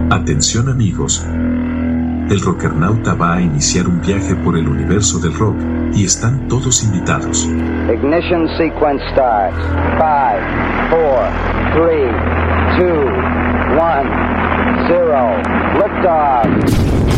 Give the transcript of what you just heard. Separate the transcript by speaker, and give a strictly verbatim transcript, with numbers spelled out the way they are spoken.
Speaker 1: Atención amigos, el Rockernauta va a iniciar un viaje por el universo del rock y están todos invitados.
Speaker 2: Ignition sequence starts. five, four, three, two, one, zero. Liftoff.